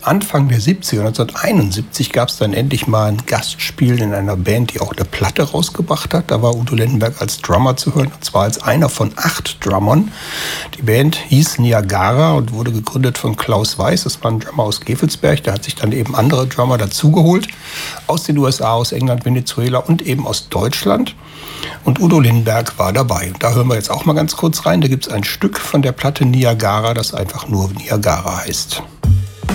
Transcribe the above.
Anfang der 70er, 1971, gab es dann endlich mal ein Gastspiel in einer Band, die auch eine Platte rausgebracht hat. Da war Udo Lindenberg als Drummer zu hören, und zwar als einer von 8 Drummern. Die Band hieß Niagara und wurde gegründet von Klaus Weiß. Das war ein Drummer aus Gevelsberg. Der hat sich dann eben andere Drummer dazugeholt. Aus den USA, aus England, Venezuela und eben aus Deutschland. Und Udo Lindenberg war dabei. Da hören wir jetzt auch mal ganz kurz rein. Da gibt es ein Stück von der Platte Niagara, das einfach nur Niagara heißt.